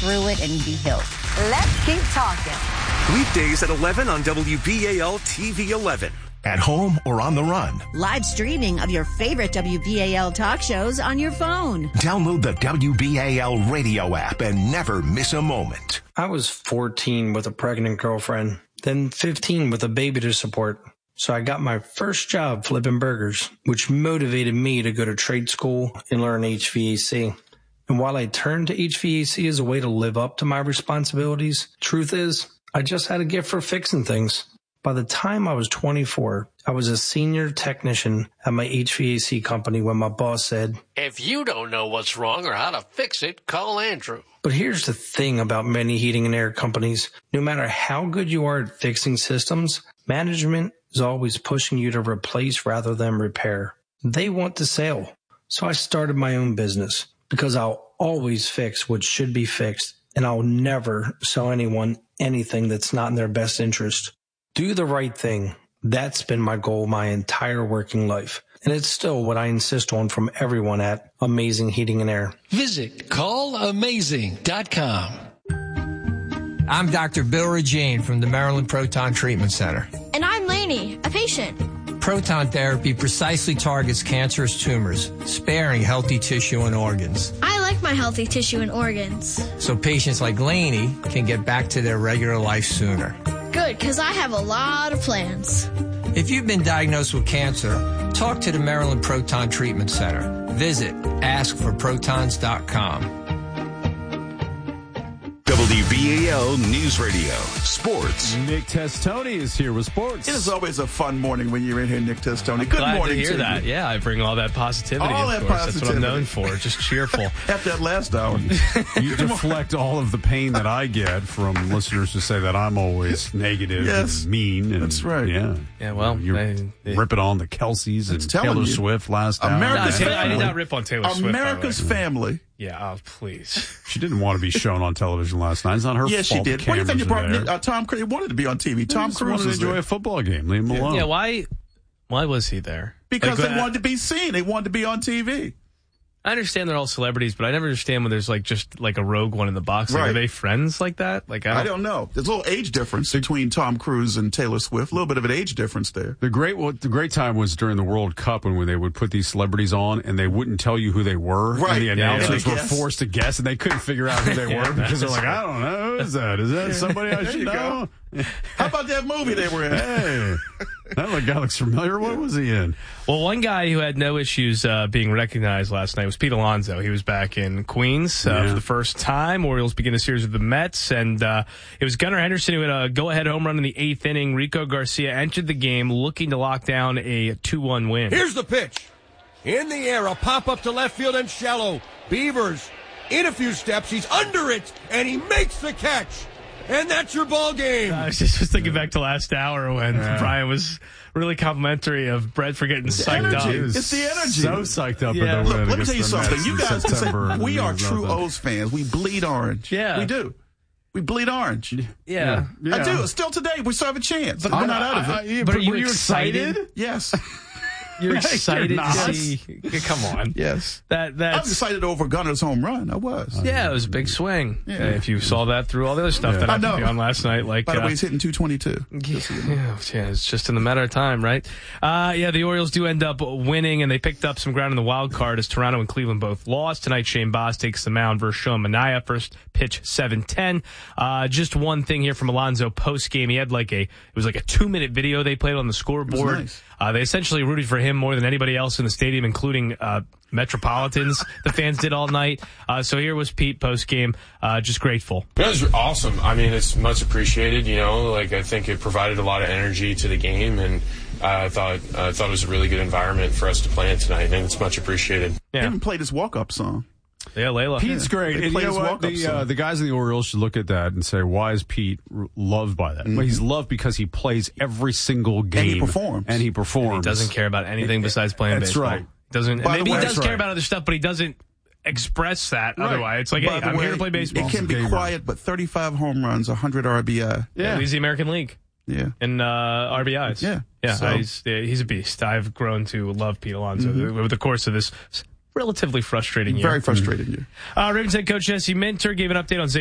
through it and be healed. Let's keep talking. Weekdays at 11 on WBAL TV 11. At home or on the run. Live streaming of your favorite WBAL talk shows on your phone. Download the WBAL radio app and never miss a moment. I was 14 with a pregnant girlfriend, then 15 with a baby to support. So I got my first job flipping burgers, which motivated me to go to trade school and learn HVAC. And while I turned to HVAC as a way to live up to my responsibilities, truth is, I just had a gift for fixing things. By the time I was 24, I was a senior technician at my HVAC company when my boss said, "If you don't know what's wrong or how to fix it, call Andrew." But here's the thing about many heating and air companies. No matter how good you are at fixing systems, management is always pushing you to replace rather than repair. They want the sale. So I started my own business because I'll always fix what should be fixed, and I'll never sell anyone anything that's not in their best interest. Do the right thing. That's been my goal my entire working life. And it's still what I insist on from everyone at Amazing Heating and Air. Visit callamazing.com. I'm Dr. Bill Regine from the Maryland Proton Treatment Center. And I'm Lainey, a patient. Proton therapy precisely targets cancerous tumors, sparing healthy tissue and organs. I like my healthy tissue and organs. So patients like Lainey can get back to their regular life sooner. Good, because I have a lot of plans. If you've been diagnosed with cancer, talk to the Maryland Proton Treatment Center. Visit askforprotons.com. WBAL News Radio, sports. Nick Testoni is here with sports. It is always a fun morning when you're in here, Nick Testoni. Good glad morning to hear that. you. Yeah, I bring all that positivity. All of that course. positivity. That's what I'm known for. Just cheerful. After that last hour. You deflect all of the pain that I get from listeners who say that I'm always negative and mean. And, that's right. Yeah. Yeah, well. You're ripping on the Kelseys and Taylor Swift last hour. America's family. I did not rip on Taylor Swift. America's family. Yeah, please. She didn't want to be shown on television last night. It's not her fault. Yes, she did. What do you think you brought Tom Cruise? He wanted to be on TV. Tom Cruise wanted to enjoy a football game. Leave him alone. Yeah, why was he there? Because they wanted to be seen. They wanted to be on TV. I understand they're all celebrities, but I never understand when there's just a rogue one in the box. Like, right. Are they friends like that? I don't know. There's a little age difference between Tom Cruise and Taylor Swift. A little bit of an age difference there. The great time was during the World Cup when they would put these celebrities on and they wouldn't tell you who they were. Right. And the announcers were forced to guess and they couldn't figure out who they were because they're like, I don't know. Who is that? Is that somebody I should know? How about that movie they were in? Hey. That guy looks familiar. What was he in? Well, one guy who had no issues being recognized last night was Pete Alonso. He was back in Queens for the first time. Orioles begin a series with the Mets, and it was Gunnar Henderson who had a go-ahead home run in the 8th inning. Rico Garcia entered the game looking to lock down a 2-1 win. Here's the pitch. In the air, a pop-up to left field and shallow. Beavers, in a few steps, he's under it, and he makes the catch. And that's your ball game. I was just thinking back to last hour when Brian was really complimentary of Brett for getting psyched up. It's the energy. So psyched up. Yeah. Look, let me tell you something. You guys can say we are true O's. O's fans. We bleed orange. Yeah. We do. We bleed orange. Yeah. I do. Still today, we still have a chance. But we're not out of it. But are you excited? Yes. You're excited to see. Come on. Yes. That's I was excited over Gunner's home run. I was. Yeah, it was a big swing. Yeah. If you saw that through all the other stuff that I put on last night, by the way, he's hitting 222. Yeah, it's just in the matter of time, right? The Orioles do end up winning, and they picked up some ground in the wild card as Toronto and Cleveland both lost. Tonight, Shane Baz takes the mound versus Sean Manaea. First pitch, 7:10. Just one thing here from Alonso post game. He had it was a 2-minute video they played on the scoreboard. Nice. They essentially rooted for him more than anybody else in the stadium, including Metropolitans. The fans did all night. So here was Pete post game, just grateful. It was awesome. I mean, it's much appreciated. I think it provided a lot of energy to the game, and I thought it was a really good environment for us to play in tonight, and it's much appreciated. Yeah. They even played his walk-up song. Yeah, Layla. Pete's great. And you know what? The guys in the Orioles should look at that and say, why is Pete loved by that? Well, he's loved because he plays every single game. And he performs. And he doesn't care about anything besides playing baseball. That's right. Maybe he does care about other stuff, but he doesn't express that otherwise. It's like, hey, I'm here to play baseball. It can be quiet, but 35 home runs, 100 RBI. Yeah. He's the American League. Yeah. And RBIs. Yeah. Yeah. So. He's a beast. I've grown to love Pete Alonso over the course of this relatively frustrating year. Very frustrating year. Ravens head coach Jesse Minter gave an update on